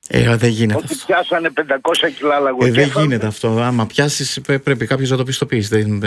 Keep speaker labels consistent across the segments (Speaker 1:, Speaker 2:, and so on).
Speaker 1: Δεν γίνεται
Speaker 2: ότι
Speaker 1: αυτό.
Speaker 2: πιάσανε 500 κιλά λαγοκέφαλο.
Speaker 1: Δεν γίνεται αυτό. Άμα πιάσεις πρέπει κάποιος να το πιστοποιήσει.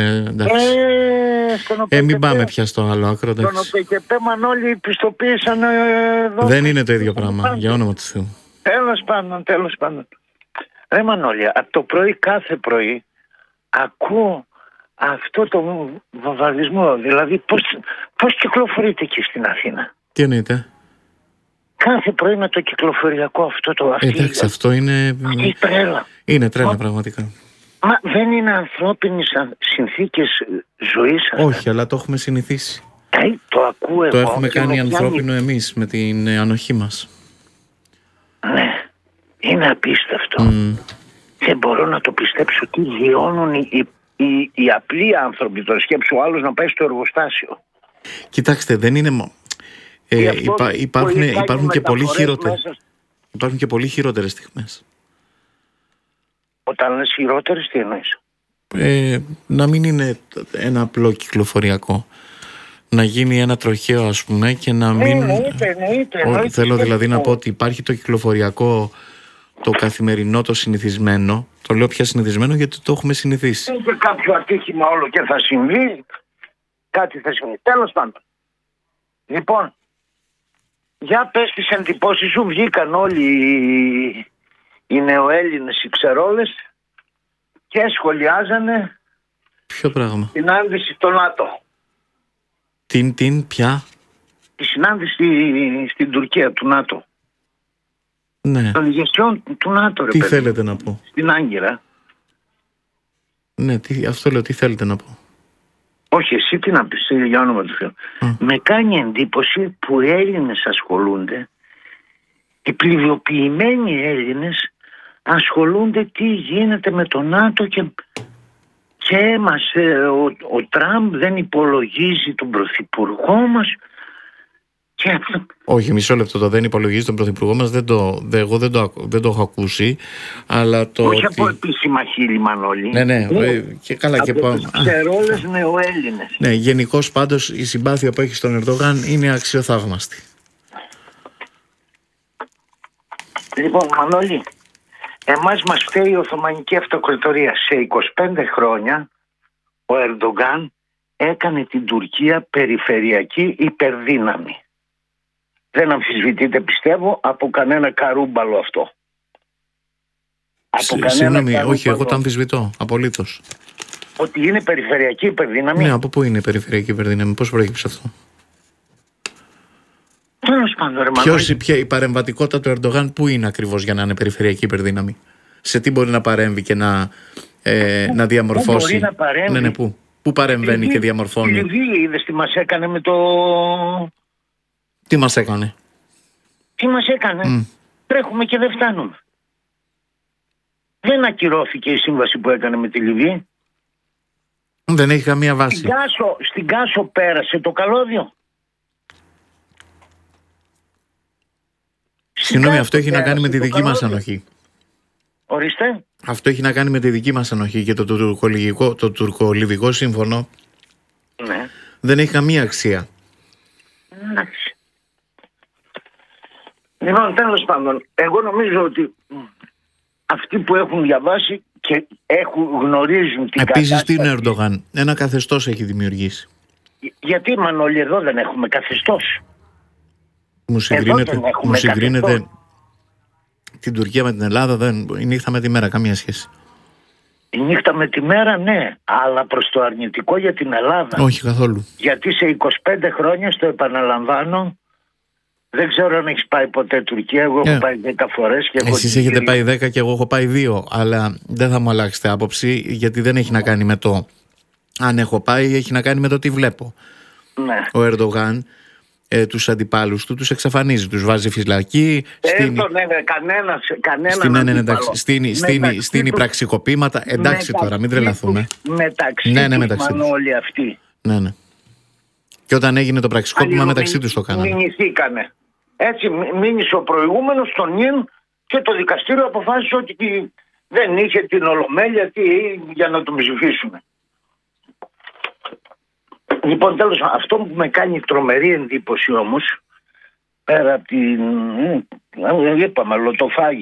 Speaker 1: Μην πάμε πια στο άλλο άκρο.
Speaker 2: Στον ΟΠΕΚΕΠΕ Μανώλη πιστοποίησαν εδώ.
Speaker 1: Δεν είναι το ίδιο πράγμα, για όνομα του Θεού.
Speaker 2: Τέλος πάντων. Ρε Μανώλη, από το πρωί, κάθε πρωί ακούω αυτό το βομβαρδισμό. Δηλαδή πώς κυκλοφορείτε εκεί στην Αθήνα?
Speaker 1: Τι εννοείται?
Speaker 2: Κάθε πρωί με το κυκλοφοριακό αυτό
Speaker 1: εντάξει, αυτό είναι...
Speaker 2: Αυτή τρέλα.
Speaker 1: Είναι τρέλα πραγματικά.
Speaker 2: Μα δεν είναι ανθρώπινες συνθήκες ζωής σας?
Speaker 1: Όχι, αλλά το έχουμε συνηθίσει.
Speaker 2: Το ακούω εγώ.
Speaker 1: Το έχουμε κάνει ανθρώπινο εμείς με την ανοχή μας.
Speaker 2: Ναι, είναι απίστευτο. Δεν μπορώ να το πιστέψω τι βιώνουν οι απλοί άνθρωποι. Το σκέψου ο άλλος να πάει στο εργοστάσιο.
Speaker 1: Κοιτάξτε, δεν είναι... υπάρχουν και πολύ χειρότερες στιγμές.
Speaker 2: Όταν λες χειρότερες, τι εννοείς?
Speaker 1: Να μην είναι ένα απλό κυκλοφοριακό. Να γίνει ένα τροχαίο, ας πούμε, και να μην...
Speaker 2: Εννοείται.
Speaker 1: Θέλω δηλαδή να πω ότι υπάρχει το κυκλοφοριακό, το καθημερινό, το συνηθισμένο. Το λέω πια συνηθισμένο γιατί το έχουμε συνηθίσει.
Speaker 2: Και κάποιο ατύχημα όλο και θα συμβεί. Κάτι θα συμβεί. Τέλος πάντων. Λοιπόν, για πες τις εντυπώσεις σου. Βγήκαν όλοι οι νεοέλληνες, οι ξερόλες, και σχολιάζανε
Speaker 1: ποιο πράγμα?
Speaker 2: την συνάντηση στο ΝΑΤΟ.
Speaker 1: Ποια?
Speaker 2: Τη συνάντηση στην Τουρκία του ΝΑΤΟ.
Speaker 1: Ναι.
Speaker 2: Των ηγεσιών του ΝΑΤΟ, ρε
Speaker 1: τι
Speaker 2: παιδί.
Speaker 1: Θέλετε να πω?
Speaker 2: Στην Άγκυρα.
Speaker 1: Ναι, αυτό λέω, τι θέλετε να πω?
Speaker 2: Όχι, εσύ τι να πεις, για όνομα του Θεού. Με κάνει εντύπωση που οι Έλληνες ασχολούνται, οι πληδιοποιημένοι Έλληνες ασχολούνται τι γίνεται με το ΝΑΤΟ και μας, ο Τραμπ δεν υπολογίζει τον πρωθυπουργό μας.
Speaker 1: Όχι, μισό λεπτό, το δεν υπολογίζει τον πρωθυπουργό μας, εγώ δεν το έχω ακούσει, αλλά το...
Speaker 2: Όχι από επίσημα χείλη, Μανώλη.
Speaker 1: Ναι, και καλά και πάμε.
Speaker 2: Από τους ξερόλες νεοέλληνες.
Speaker 1: Ναι, γενικώς πάντως η συμπάθεια που έχει στον Ερντογάν είναι αξιοθαύμαστη.
Speaker 2: Λοιπόν, Μανώλη, εμάς μας φταίει η Οθωμανική Αυτοκρατορία. Σε 25 χρόνια ο Ερντογάν έκανε την Τουρκία περιφερειακή υπερδύναμη. Δεν αμφισβητείται, πιστεύω, από κανένα καρούμπαλο αυτό.
Speaker 1: Συγγνώμη, όχι, εγώ το αμφισβητώ, απολύτως.
Speaker 2: Ότι είναι περιφερειακή υπερδύναμη.
Speaker 1: Ναι, από πού είναι περιφερειακή υπερδύναμη, πώς προέκυψε αυτό?
Speaker 2: Τέλος πάντων,
Speaker 1: η παρεμβατικότητα του Ερντογάν πού είναι ακριβώς για να είναι περιφερειακή υπερδύναμη? Σε τι μπορεί να παρέμβει και να διαμορφώσει?
Speaker 2: Πού μπορεί να παρέμβει?
Speaker 1: Ναι, πού παρεμβαίνει και διαμορφώνει?
Speaker 2: Η Λιβύη, είδες τι μας έκανε με το...
Speaker 1: Τι μας έκανε?
Speaker 2: Τρέχουμε και δεν φτάνουμε. Δεν ακυρώθηκε η σύμβαση που έκανε με τη Λιβύη.
Speaker 1: Δεν έχει καμία βάση.
Speaker 2: Στην Κάσο πέρασε το καλώδιο.
Speaker 1: Συγγνώμη, αυτό έχει να κάνει με τη δική μας ανοχή.
Speaker 2: Ορίστε.
Speaker 1: Αυτό έχει να κάνει με τη δική μας ανοχή και το τουρκο-λιβικό σύμφωνο.
Speaker 2: Ναι.
Speaker 1: Δεν έχει καμία αξία.
Speaker 2: Εντάξει. Λοιπόν, τέλος πάντων, εγώ νομίζω ότι αυτοί που έχουν διαβάσει και γνωρίζουν την κατάσταση...
Speaker 1: Επίσης, τι είναι ο Ερντογάν? Ένα καθεστώς έχει δημιουργήσει.
Speaker 2: Γιατί, Μανώλη, εδώ δεν έχουμε καθεστώς?
Speaker 1: Μου συγκρίνεται την Τουρκία με την Ελλάδα, η νύχτα με τη μέρα, καμία σχέση.
Speaker 2: Η νύχτα με τη μέρα, ναι, αλλά προς το αρνητικό για την Ελλάδα.
Speaker 1: Όχι καθόλου.
Speaker 2: Γιατί σε 25 χρόνια, στο επαναλαμβάνω, δεν ξέρω αν έχεις πάει ποτέ Τουρκία, εγώ έχω πάει 10 φορές.
Speaker 1: Εσείς έχετε πάει 10 και εγώ έχω πάει 2, αλλά δεν θα μου αλλάξετε άποψη, γιατί δεν έχει να κάνει με το αν έχω πάει, έχει να κάνει με το τι βλέπω.
Speaker 2: Ναι.
Speaker 1: Ο Ερντογάν τους αντιπάλους του τους εξαφανίζει, τους βάζει φυλακή, στείνει πραξικοπήματα. Εντάξει τώρα, μην τρελαθούμε.
Speaker 2: Μεταξύ τους όλοι αυτοί.
Speaker 1: Ναι. Και όταν έγινε το πραξικόπημα μεταξύ τους το κάνανε.
Speaker 2: Μηνυθήκανε. Έτσι μήνυσε ο προηγούμενος στον νυν και το δικαστήριο αποφάσισε ότι δεν είχε την ολομέλεια για να τον ψηφίσουν. Λοιπόν, τέλος, αυτό που με κάνει τρομερή εντύπωση όμως, πέρα από την, είπαμε, λοτοφάγη,